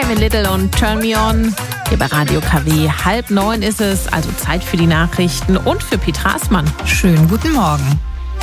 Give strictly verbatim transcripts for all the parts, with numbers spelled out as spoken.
Benjamin Little und Turn Me On. Hier bei Radio K W. Halb neun ist es, also Zeit für die Nachrichten und für Petra Aßmann. Schönen guten Morgen.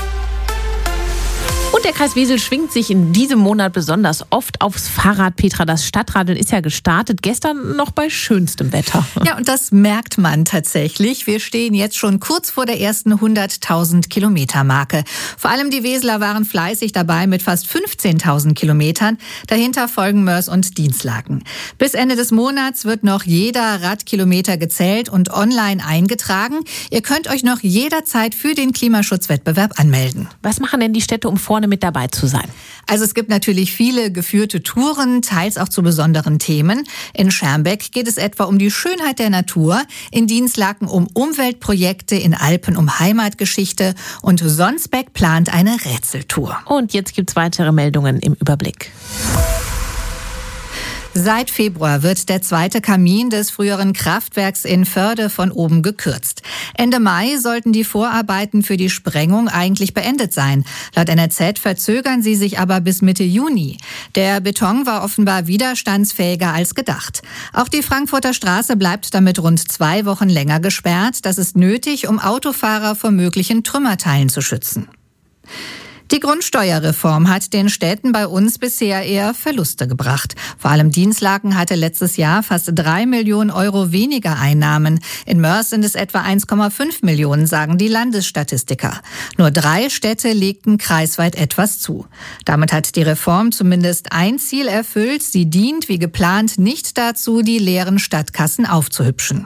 Und der Kreis Wesel schwingt sich in diesem Monat besonders oft aufs Fahrrad. Petra, das Stadtradeln ist ja gestartet, gestern noch bei schönstem Wetter. Ja, und das merkt man tatsächlich. Wir stehen jetzt schon kurz vor der ersten hunderttausend Kilometer Marke. Vor allem die Weseler waren fleißig dabei mit fast fünfzehntausend Kilometern. Dahinter folgen Mörs und Dinslaken. Bis Ende des Monats wird noch jeder Radkilometer gezählt und online eingetragen. Ihr könnt euch noch jederzeit für den Klimaschutzwettbewerb anmelden. Was machen denn die Städte, um vorne mit dabei zu sein? Also es gibt natürlich viele geführte Touren, teils auch zu besonderen Themen. In Schermbeck geht es etwa um die Schönheit der Natur, in Dinslaken um Umweltprojekte, in Alpen um Heimatgeschichte und Sonsbeck plant eine Rätseltour. Und jetzt gibt's weitere Meldungen im Überblick. Seit Februar wird der zweite Kamin des früheren Kraftwerks in Förde von oben gekürzt. Ende Mai sollten die Vorarbeiten für die Sprengung eigentlich beendet sein. Laut N R Z verzögern sie sich aber bis Mitte Juni. Der Beton war offenbar widerstandsfähiger als gedacht. Auch die Frankfurter Straße bleibt damit rund zwei Wochen länger gesperrt. Das ist nötig, um Autofahrer vor möglichen Trümmerteilen zu schützen. Die Grundsteuerreform hat den Städten bei uns bisher eher Verluste gebracht. Vor allem Dinslaken hatte letztes Jahr fast drei Millionen Euro weniger Einnahmen. In Mörs sind es etwa eins Komma fünf Millionen, sagen die Landesstatistiker. Nur drei Städte legten kreisweit etwas zu. Damit hat die Reform zumindest ein Ziel erfüllt. Sie dient, wie geplant, nicht dazu, die leeren Stadtkassen aufzuhübschen.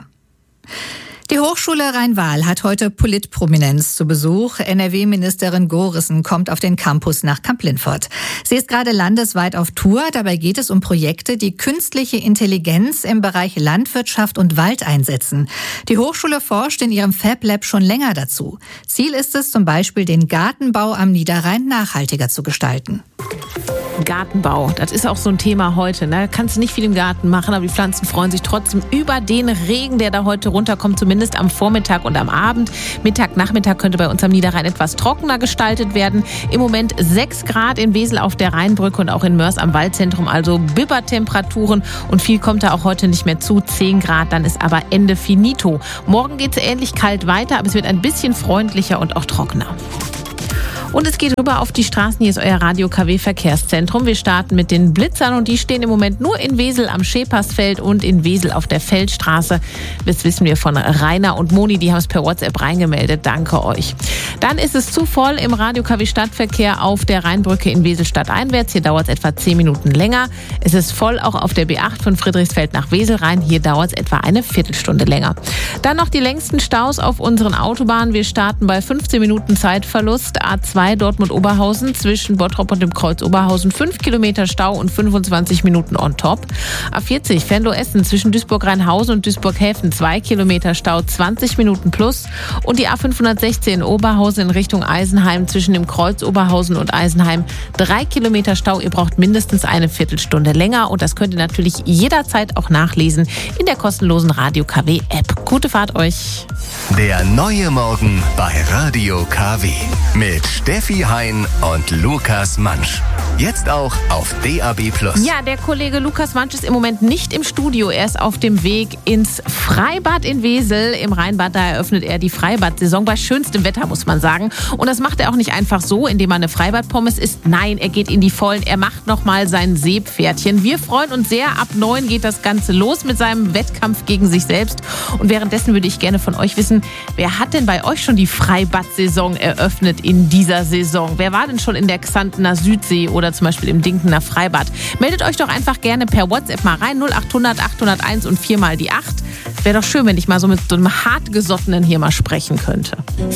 Die Hochschule Rhein-Waal hat heute Politprominenz zu Besuch. N R W-Ministerin Gorissen kommt auf den Campus nach Kamp-Lintfort. Sie ist gerade landesweit auf Tour. Dabei geht es um Projekte, die künstliche Intelligenz im Bereich Landwirtschaft und Wald einsetzen. Die Hochschule forscht in ihrem Fab Lab schon länger dazu. Ziel ist es zum Beispiel, den Gartenbau am Niederrhein nachhaltiger zu gestalten. Gartenbau, das ist auch so ein Thema heute. Ne? Kannst du nicht viel im Garten machen, aber die Pflanzen freuen sich trotzdem über den Regen, der da heute runterkommt, zumindest am Vormittag und am Abend. Mittag, Nachmittag könnte bei uns am Niederrhein etwas trockener gestaltet werden. Im Moment sechs Grad in Wesel auf der Rheinbrücke und auch in Mörs am Waldzentrum, also Bibbertemperaturen und viel kommt da auch heute nicht mehr zu. zehn Grad, dann ist aber Ende finito. Morgen geht es ähnlich kalt weiter, aber es wird ein bisschen freundlicher und auch trockener. Und es geht rüber auf die Straßen. Hier ist euer Radio K W Verkehrszentrum. Wir starten mit den Blitzern und die stehen im Moment nur in Wesel am Schäpersfeld und in Wesel auf der Feldstraße. Das wissen wir von Rainer und Moni, die haben es per WhatsApp reingemeldet. Danke euch. Dann ist es zu voll im Radio K W Stadtverkehr auf der Rheinbrücke in Wesel stadteinwärts. Hier dauert es etwa zehn Minuten länger. Es ist voll auch auf der B acht von Friedrichsfeld nach Wesel rein. Hier dauert es etwa eine Viertelstunde länger. Dann noch die längsten Staus auf unseren Autobahnen. Wir starten bei fünfzehn Minuten Zeitverlust. A zwei Dortmund-Oberhausen zwischen Bottrop und dem Kreuz Oberhausen. fünf Kilometer Stau und fünfundzwanzig Minuten on top. A vierzig Venlo-Essen zwischen Duisburg-Rheinhausen und Duisburg-Häfen. zwei Kilometer Stau, zwanzig Minuten plus. Und die A fünfhundertsechzehn Oberhausen in Richtung Eisenheim zwischen dem Kreuz Oberhausen und Eisenheim. drei Kilometer Stau. Ihr braucht mindestens eine Viertelstunde länger. Und das könnt ihr natürlich jederzeit auch nachlesen in der kostenlosen Radio K W App. Gute Fahrt euch. Der neue Morgen bei Radio K W mit Steffi Hein und Lukas Mansch. Jetzt auch auf D A B plus. Ja, der Kollege Lukas Mansch ist im Moment nicht im Studio. Er ist auf dem Weg ins Freibad in Wesel. Im Rheinbad, da eröffnet er die Freibad-Saison bei schönstem Wetter, muss man sagen. Und das macht er auch nicht einfach so, indem er eine Freibad-Pommes isst. Nein, er geht in die Vollen. Er macht nochmal sein Seepferdchen. Wir freuen uns sehr. Ab neun geht das Ganze los mit seinem Wettkampf gegen sich selbst. Und währenddessen würde ich gerne von euch wissen, wer hat denn bei euch schon die Freibad-Saison eröffnet in dieser Saison? Wer war denn schon in der Xantener Südsee oder zum Beispiel im Dinkener Freibad? Meldet euch doch einfach gerne per WhatsApp mal rein. null acht hundert achthunderteins und vier mal die acht. Wäre doch schön, wenn ich mal so mit so einem Hartgesottenen hier mal sprechen könnte.